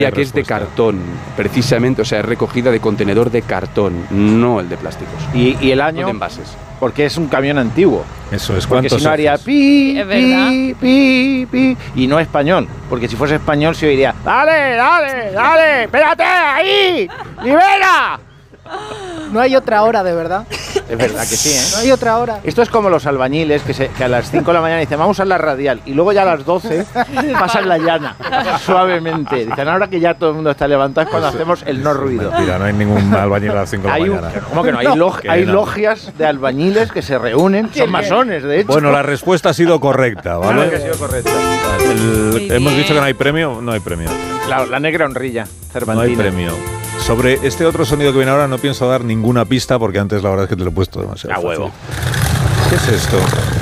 Ya que es de cartón, precisamente, o sea, es recogida de contenedor de cartón, no el de plásticos. ¿Y el año? No de envases. Porque es un camión antiguo. Eso es. Porque si no haría pi, pi, pi, pi, y no español. Porque si fuese español se oiría, ¡dale, dale, dale! ¡Espérate ahí! ¡Libera! No hay otra hora, de verdad. Es verdad que sí, ¿eh? No hay otra hora. Esto es como los albañiles que a las 5 de la mañana dicen, vamos a la radial. Y luego ya a las 12 pasan la llana, suavemente. Dicen, ahora que ya todo el mundo está levantado es cuando hacemos el no ruido. Mentira, no hay ningún albañil a las 5 de la mañana. ¿Cómo que no? Hay logias de albañiles que se reúnen. Son masones, de hecho. Bueno, la respuesta ha sido correcta, ¿vale? Claro que ha sido correcta. Hemos dicho que no hay premio. No hay premio. Claro, la negra honrilla, Cervantina. No hay premio. Sobre este otro sonido que viene ahora no pienso dar ninguna pista porque antes la verdad es que te lo he puesto demasiado fácil. huevo. ¿Qué es esto?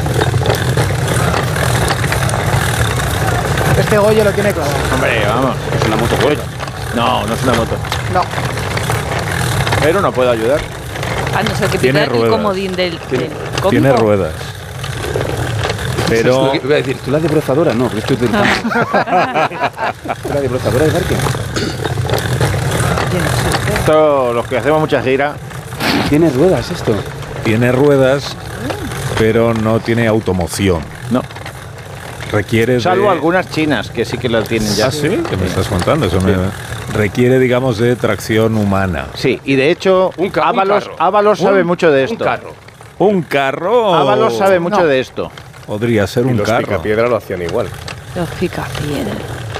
Este Goyo lo tiene claro. Hombre, vamos. Es una moto Goya. No, no es una moto. No. Pero no puedo ayudar. A no ser que Tiene pida el ruedas. comodín del cómico. Tiene ruedas. Pero... Iba a decir, ¿tú la debrozadora? No, porque esto es del campo. ¿La debrozadora de Barque? Esto, los que hacemos mucha gira. Tiene ruedas esto. Tiene ruedas, pero no tiene automoción. No. Requiere Salvo algunas chinas que sí que lo tienen ya. ¿Ah, sí? ¿Qué me estás contando? Eso requiere, digamos, de tracción humana. Sí, y de hecho, Ábalos sabe mucho de esto. Un carro. ¿Un carro? Ábalos sabe mucho de esto. Podría ser un carro. Los Picapiedra lo hacían igual. Los Picapiedra.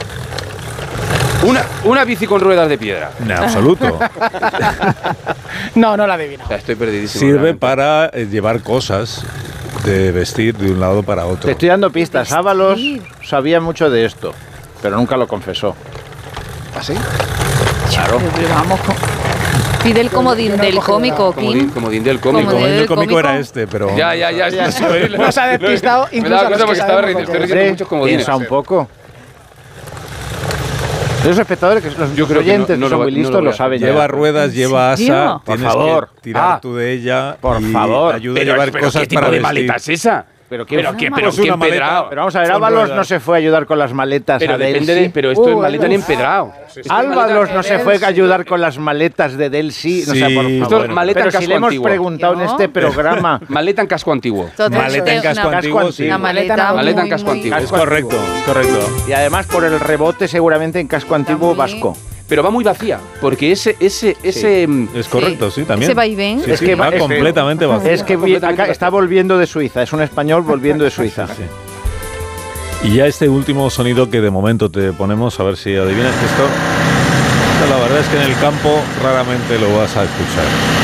Una bici con ruedas de piedra. En absoluto. No la adivino. O sea, estoy perdidísimo. Sirve realmente. para llevar cosas de vestir de un lado para otro. Te estoy dando pistas. Ábalos sabía mucho de esto, pero nunca lo confesó. ¿Ah, sí? Claro. Pero vamos con... Pide el comodín del cómico, Kim. Comodín del cómico. Comodín El cómico cómico. era este, pero... Ya. Nos ha despistado Me incluso daba a cuenta los que porque estaba sabemos riendo. lo Estoy que es. riendo muchos comodines. Piensa un poco. Los espectadores, que los Yo creo que oyentes no que son lo- muy no lo listos, voy a lo hacer. saben Lleva ya. ruedas, lleva serio? asa. Por Tienes favor. que tirar tú de ella. Por y favor. Ayuda a llevar cosas ¿qué tipo para de vestir. maleta es esa? Pero ¿Qué Pues una empedrado? Pero vamos a ver, Son Ábalos ruedas. no se fue a ayudar con las maletas Pero a depende Delsi. de... Pero esto es maleta ni empedrado. Ábalos no se fue a ayudar con las maletas de Delsi. Sí, O sea, por favor. Esto es maleta Pero en si casco le hemos antiguo. preguntado en ¿No? este programa. Maleta en casco antiguo. Maleta en casco antiguo, sí. Una maleta, Maleta en muy, casco muy- antiguo. Es correcto, es correcto. Y además por el rebote seguramente en casco antiguo muy- vasco. Pero va muy vacía, porque ese Es correcto, sí, también. Ese vaivén. Sí, Es sí, que va es- completamente vacío. Es que completamente acá está volviendo de Suiza. Es un español volviendo de Suiza. Sí. Y ya este último sonido que de momento te ponemos, a ver si adivinas que esto la verdad es que en el campo raramente lo vas a escuchar.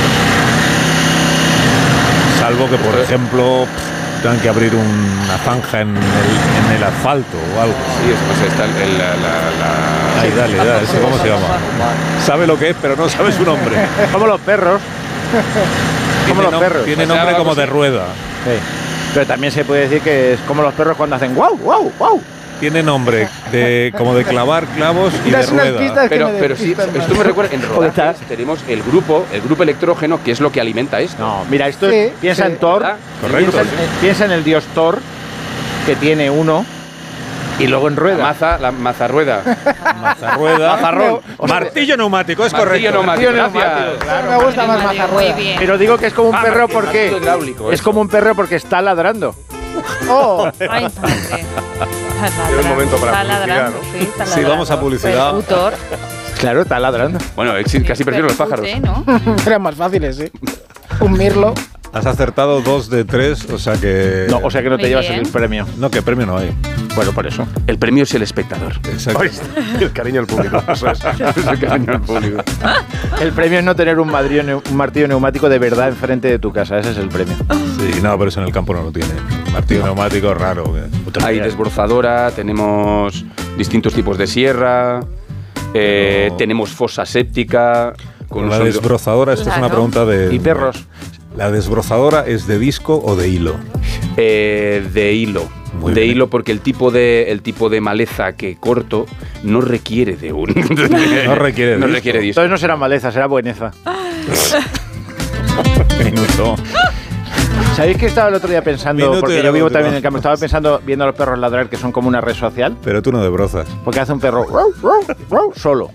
Salvo que, por ejemplo, tengan que abrir una zanja en el asfalto o algo. Sí, o sea, está Ahí, dale, ¿ese cómo se llama? Sabe lo que es, pero no sabe su nombre. Como los perros. Como los perros. Tiene O sea, nombre como vamos, de rueda. Sí. Pero también se puede decir que es como los perros cuando hacen guau, guau, guau. Tiene nombre como de clavar clavos y de Das unas rueda. pistas que Pero sí, despistan esto me recuerda, en Joder, rodajes tenemos el grupo electrógeno, que es lo que alimenta esto. No, mira, esto Sí, piensa sí. en Thor. ¿Verdad? Correcto, Piensa, piensa en el dios Thor, que tiene uno, y luego en rueda. La mazarrueda. Mazarrueda. Mazarrón. Martillo neumático, es Martillo correcto. neumático, Martillo gracias. neumático, claro. Me gusta más Muy mazarrueda. bien. Pero digo que es como un perro porque martillo hidráulico, es eso. como un perro porque está ladrando. Oh, Ay, madre. Llega el momento para Está publicidad, ladrando, ¿no? sí, está Sí, ladrando. vamos a publicidad. Percutor. Claro, está ladrando. Bueno, casi prefiero los pájaros. Percute, ¿no? eran más fáciles, sí. Un mirlo. Has acertado 2 de 3, o sea que... No, o sea que no te Muy llevas bien. el premio. No, que premio no hay. Bueno, por eso. El premio es el espectador. Exacto. El cariño al público. Eso es. Es el cariño al público. El premio es no tener un martillo neumático de verdad enfrente de tu casa. Ese es el premio. Sí, no, pero eso en el campo no lo tiene. Martillo neumático raro. Hay desbrozadora, tenemos distintos tipos de sierra, tenemos fosa séptica. Con un la sonido- desbrozadora, esta es una Claro. pregunta de... Y perros. ¿La desbrozadora es de disco o de hilo? de hilo. Muy de bien. hilo porque el tipo de maleza que corto no requiere de un... No requiere no disco. requiere disco. Entonces no será maleza, será bueneza. Minuto. ¿Sabéis que estaba el otro día pensando, Minuto y porque era yo vivo último. también en el campo, estaba pensando viendo a los perros ladrar que son como una red social? Pero tú no de brozas. Porque hace un perro solo.